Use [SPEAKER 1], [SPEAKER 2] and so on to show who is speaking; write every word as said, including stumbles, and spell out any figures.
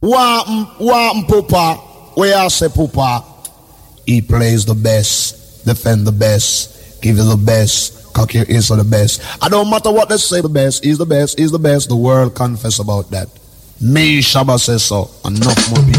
[SPEAKER 1] Wa wa Pupa, where I say Pupa, he plays the best, defend the best, give you the best, cock your ears for the best. I don't matter what they say, the best, he's the best, he's the best. The world confess about that. Me Shabba says so, enough more people.